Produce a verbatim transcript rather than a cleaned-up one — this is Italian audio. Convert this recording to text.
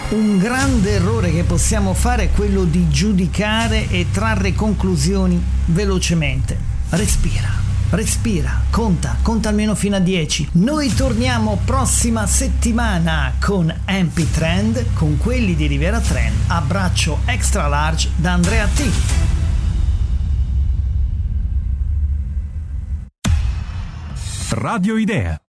Un grande errore che possiamo fare è quello di giudicare e trarre conclusioni velocemente. Respira, respira, conta, conta almeno fino a dieci. Noi torniamo prossima settimana con M P Trend, con quelli di Riviera Trend. Abbraccio extra large da Andrea T. Radio Idea.